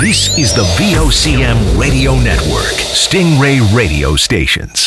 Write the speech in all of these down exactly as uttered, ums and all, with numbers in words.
This is the V O C M Radio Network, Stingray Radio Stations.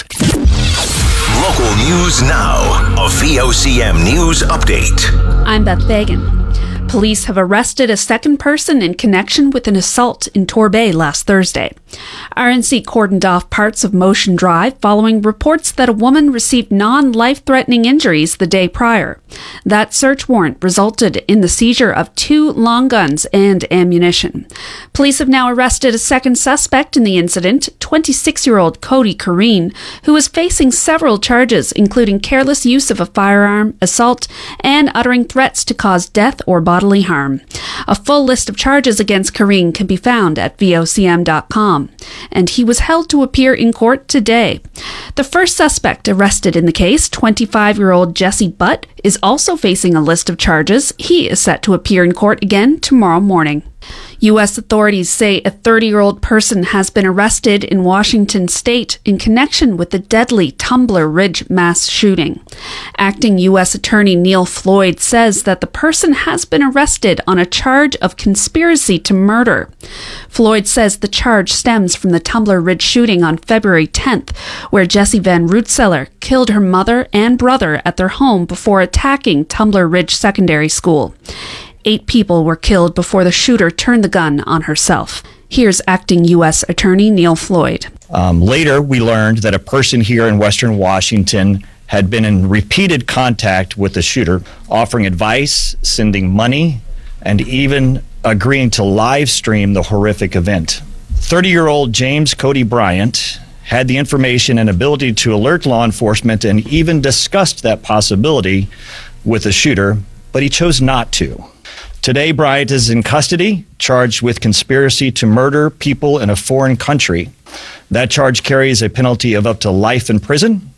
Local news now. A V O C M News Update. I'm Beth Fagan. Police have arrested a second person in connection with an assault in Torbay last Thursday. R N C cordoned off parts of Motion Drive following reports that a woman received non-life-threatening injuries the day prior. That search warrant resulted in the seizure of two long guns and ammunition. Police have now arrested a second suspect in the incident, twenty-six-year-old Cody Kareen, who is facing several charges, including careless use of a firearm, assault, and uttering threats to cause death or bodily harm. A full list of charges against Kareen can be found at V O C M dot com, and he was held to appear in court today. The first suspect arrested in the case, twenty-five-year-old Jesse Butt, is also facing a list of charges. He is set to appear in court again tomorrow morning. U S authorities say a thirty-year-old person has been arrested in Washington state in connection with the deadly Tumbler Ridge mass shooting. Acting U S Attorney Neil Floyd says that the person has been arrested on a charge of conspiracy to murder. Floyd says the charge stems from the Tumbler Ridge shooting on February tenth, where Jessie Van Rootseller killed her mother and brother at their home before attacking Tumbler Ridge Secondary School. Eight people were killed before the shooter turned the gun on herself. Here's Acting U S Attorney Neil Floyd. Um, later, we learned that a person here in Western Washington had been in repeated contact with the shooter, offering advice, sending money, and even agreeing to live stream the horrific event. thirty-year-old James Cody Bryant had the information and ability to alert law enforcement and even discussed that possibility with the shooter, but he chose not to. Today, Bryant is in custody, charged with conspiracy to murder people in a foreign country. That charge carries a penalty of up to life in prison.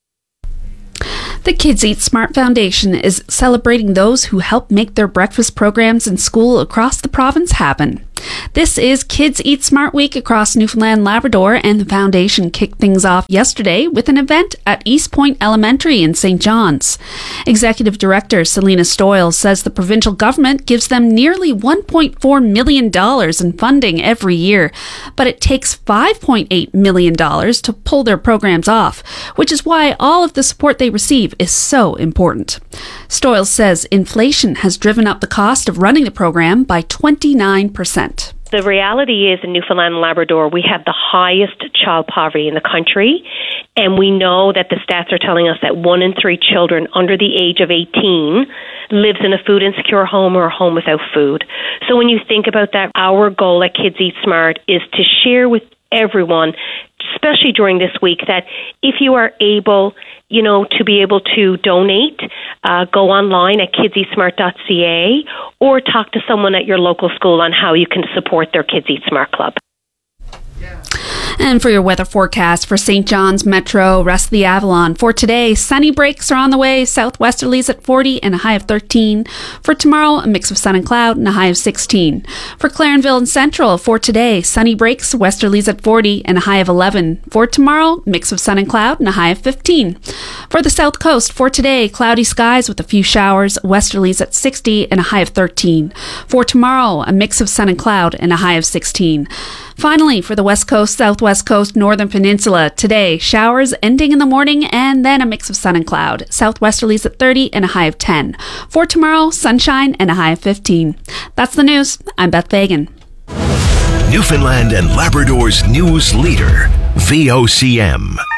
The Kids Eat Smart Foundation is celebrating those who help make their breakfast programs in school across the province happen. This is Kids Eat Smart Week across Newfoundland Labrador, and the foundation kicked things off yesterday with an event at East Point Elementary in Saint John's. Executive Director Selena Stoyle says the provincial government gives them nearly one point four million dollars in funding every year, but it takes five point eight million dollars to pull their programs off, which is why all of the support they receive is so important. Stoyle says inflation has driven up the cost of running the program by twenty-nine percent. The reality is in Newfoundland and Labrador, we have the highest child poverty in the country, and we know that the stats are telling us that one in three children under the age of eighteen lives in a food insecure home or a home without food. So when you think about that, our goal at Kids Eat Smart is to share with everyone, especially during this week, that if you are able, you know, to be able to donate, uh, go online at kids eat smart dot c a or talk to someone at your local school on how you can support their Kids Eat Smart Club. And for your weather forecast for Saint John's Metro, rest of the Avalon. For today, sunny breaks are on the way. Southwesterlies at forty and a high of thirteen. For tomorrow, a mix of sun and cloud and a high of sixteen. For Clarenville and Central, for today, sunny breaks, westerlies at forty and a high of eleven. For tomorrow, mix of sun and cloud and a high of fifteen. For the South Coast, for today, cloudy skies with a few showers, westerlies at sixty and a high of thirteen. For tomorrow, a mix of sun and cloud and a high of sixteen. Finally, for the West Coast, Southwest Coast, Northern Peninsula, today, showers ending in the morning and then a mix of sun and cloud. Southwesterlies at thirty and a high of ten. For tomorrow, sunshine and a high of fifteen. That's the news. I'm Beth Fagan. Newfoundland and Labrador's news leader, V O C M.